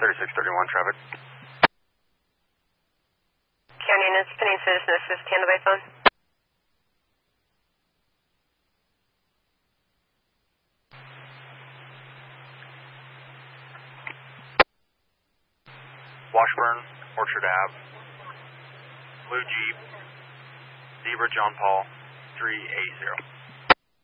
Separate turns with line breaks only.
3631 traffic.
County units, Penny Citizen Assist, handle by phone.
Washburn, Orchard Ave, Blue Jeep, Zebra John Paul, 380.